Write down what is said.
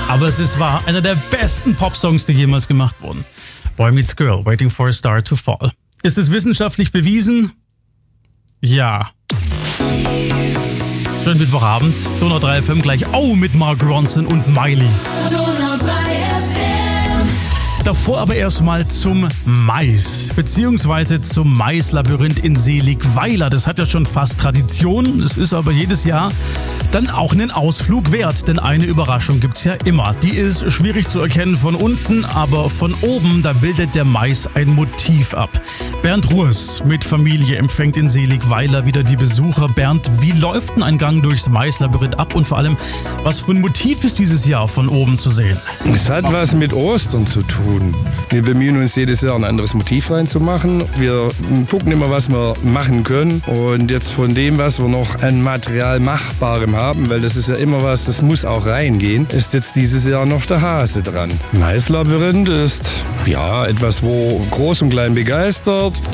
Aber es ist wahr, einer der besten Popsongs, die jemals gemacht wurden. Boy Meets Girl, Waiting for a Star to Fall. Ist es wissenschaftlich bewiesen? Ja. Schönen Mittwochabend, Donau 3 FM gleich mit Mark Ronson und Miley. Donau 3 FM. Davor aber erstmal zum Mais, beziehungsweise zum Maislabyrinth in Seligweiler. Das hat ja schon fast Tradition, es ist aber jedes Jahr dann auch einen Ausflug wert, denn eine Überraschung gibt's ja immer. Die ist schwierig zu erkennen von unten, aber von oben, da bildet der Mais ein Motiv ab. Bernd Ruhrs mit Familie empfängt in Seligweiler wieder die Besucher. Bernd, wie läuft denn ein Gang durchs Maislabyrinth ab und vor allem, was für ein Motiv ist dieses Jahr von oben zu sehen? Es hat was mit Ostern zu tun. Wir bemühen uns jedes Jahr ein anderes Motiv reinzumachen. Wir gucken immer, was wir machen können und jetzt von dem, was wir noch an Material Machbarem haben, weil das ist ja immer was, das muss auch reingehen, ist jetzt dieses Jahr noch der Hase dran. Maislabyrinth ist ja etwas, wo groß und klein begeistert.